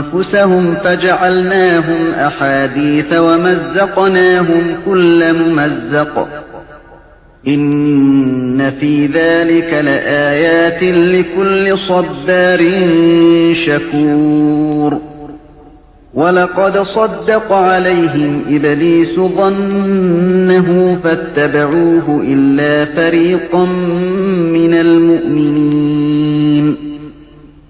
أنفسهم فجعلناهم أحاديث ومزقناهم كل ممزق إن في ذلك لآيات لكل صبار شكور ولقد صدق عليهم إبليس ظنه فاتبعوه إلا فريقا من المؤمنين